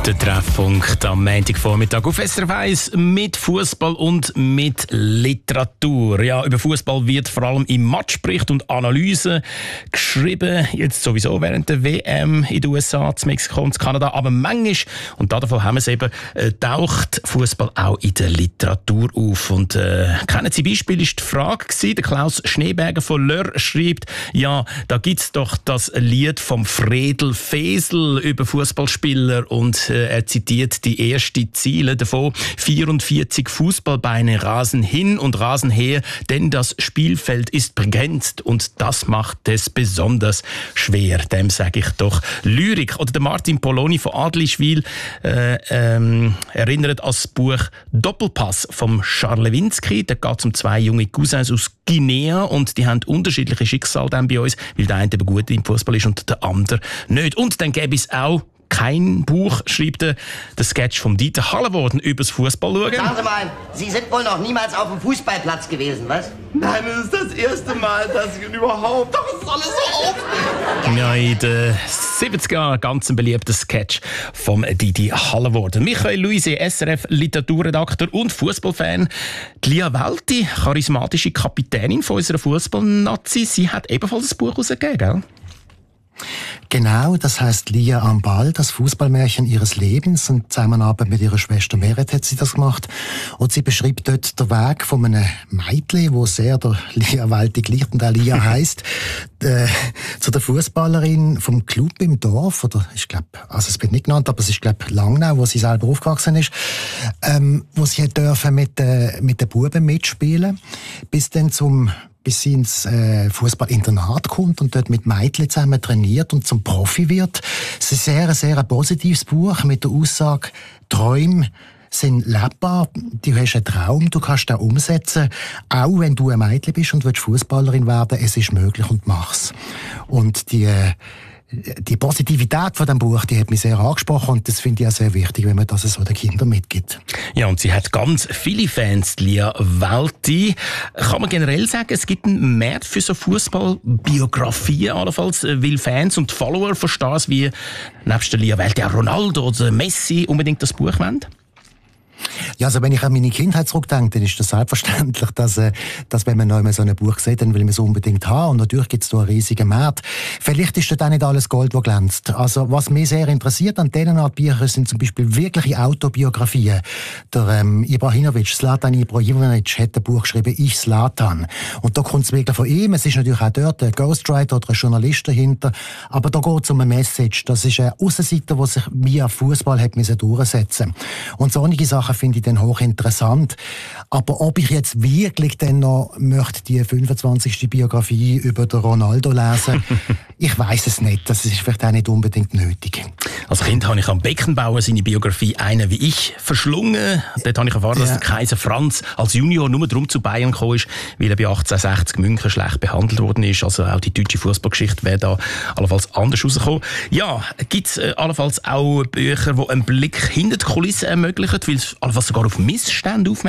Der Treffpunkt am Montagvormittag auf SRF 1 mit Fußball und mit Literatur. Ja, über Fußball wird vor allem im Matchbericht und Analyse geschrieben. Jetzt sowieso während der WM in den USA, in Mexiko und in Kanada. Aber manchmal, und davon haben wir es eben, taucht Fußball auch in der Literatur auf. Und kennen Sie Beispiel, ist die Frage gewesen. Der Klaus Schneeberger von L'Heure schreibt, ja, da gibt's doch das Lied vom Fredel Fesel über Fußballspieler und er zitiert die ersten Ziele davon. 44 Fußballbeine rasen hin und rasen her, denn das Spielfeld ist begrenzt und das macht es besonders schwer. Dem sage ich doch Lyrik. Oder der Martin Poloni von Adlischwil erinnert an das Buch Doppelpass vom Charles Lewinsky. Da geht es um zwei junge Cousins aus Guinea und die haben unterschiedliche Schicksale dann bei uns, weil der eine eben gut im Fußball ist und der andere nicht. Und dann gäbe es auch kein Buch, schreibt der Sketch vom Dieter Hallenworden über das Fußball schauen. Sagen Sie mal, Sie sind wohl noch niemals auf dem Fußballplatz gewesen, was? Nein, das ist das erste Mal, dass ich überhaupt... Doch, es ist alles so aufregend. Ja, in den 70er Jahren ganz ein beliebter Sketch vom Didi Hallenorden. Michael Luisi, SRF Literaturredakteur und Fußballfan. Lia Welti, charismatische Kapitänin von unserer Fußballnazi, sie hat ebenfalls ein Buch herausgegeben, gell? Genau, das heisst Lia am Ball, das Fußballmärchen ihres Lebens. Und zusammenarbeit mit ihrer Schwester Meret hat sie das gemacht. Und sie beschreibt dort den Weg von einem Mädchen, wo sehr der Lia Welti gleicht und auch Lia heisst, zu der Fußballerin vom Club im Dorf, oder ich glaube, also es wird nicht genannt, aber es ist glaube Langnau, wo sie selber aufgewachsen ist, wo sie dürfen mit den Buben mitspielen, bis sie ins Fußballinternat kommt und dort mit Mädchen zusammen trainiert und zum Profi wird. Es ist ein sehr positives Buch mit der Aussage, Träume sind lebbar, du hast einen Traum, du kannst den umsetzen, auch wenn du ein Mädchen bist und willst Fußballerin werden, es ist möglich und mach's. Und die Positivität von dem Buch, die hat mich sehr angesprochen und das finde ich auch sehr wichtig, wenn man das so den Kindern mitgibt. Ja, und sie hat ganz viele Fans, Lia Welti. Kann man generell sagen, es gibt einen Markt für so Fußballbiografien allenfalls, weil Fans und Follower verstehen, wie nebst der Lia Welti auch Ronaldo oder Messi unbedingt das Buch wollen? Ja, also wenn ich an meine Kindheit zurückdenke, dann ist das selbstverständlich, dass wenn man noch mal so ein Buch sieht, dann will man es unbedingt haben. Und natürlich gibt es da einen riesigen Markt. Vielleicht ist dort auch nicht alles Gold, das glänzt. Also was mich sehr interessiert an diesen Art Büchern sind zum Beispiel wirkliche Autobiografien. Der Zlatan Ibrahimovic hat ein Buch geschrieben, «Ich Zlatan». Und da kommt es wirklich von ihm. Es ist natürlich auch dort ein Ghostwriter oder ein Journalist dahinter. Aber da geht es um eine Message. Das ist eine Aussenseiter, die sich via Fußball hat durchsetzen. Und solche Sachen finde ich dann hochinteressant. Aber ob ich jetzt wirklich dann noch möchte die 25. Biografie über den Ronaldo lesen, ich weiss es nicht. Das ist vielleicht auch nicht unbedingt nötig. Als Kind habe ich am Beckenbauer seine Biografie «Einer wie ich» verschlungen. Dort habe ich erfahren, dass der Kaiser Franz als Junior nur darum zu Bayern gekommen ist, weil er bei 1860 München schlecht behandelt worden ist. Also auch die deutsche Fußballgeschichte wäre da allenfalls anders rausgekommen. Ja, gibt es allenfalls auch Bücher, die einen Blick hinter die Kulissen ermöglichen, weil es allenfalls sogar auf Missstände aufmerksam